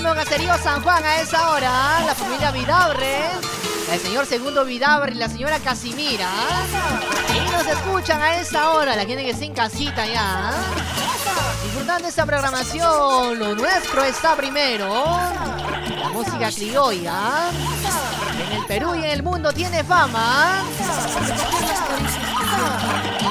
1, Caserío San Juan a esa hora. La familia Vidabre, el señor Segundo Vidabre y la señora Casimira. Y nos escuchan a esa hora, la gente que está en casita ya. Disfrutando esta programación, lo nuestro está primero. La música criolla en el Perú y en el mundo tiene fama.